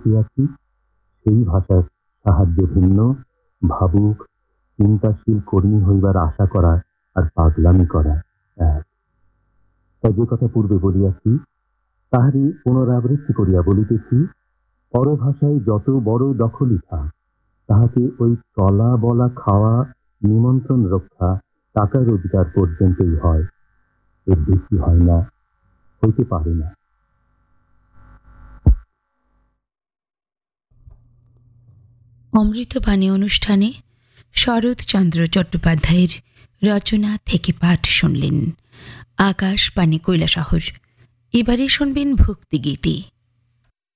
বসিয়াছি, সেই ভাষার সাহায্যে ভিন্ন ভাবুক চিন্তাশীল কর্মী হইবার আশা করা আর পাগলামি করা এক। তাই যে কথা পূর্বে বলিয়াছি তাহারই পুনরাবৃত্তি করিয়া বলিতেছি, পরভাষায় যত বড় দখলই থাক, তাহাকে ওই চলা বলা খাওয়া নিমন্ত্রণ রক্ষা টাকা রোজগার পর্যন্তই হয়, এর বেশি হয় না, হইতে পারে না। অমৃতবাণী অনুষ্ঠানে শরৎচন্দ্র চট্টোপাধ্যায়ের রচনা থেকে পাঠ শুনলেন। আকাশবাণী কৈলাসহর। এবারে শুনবেন ভক্তিগীতি।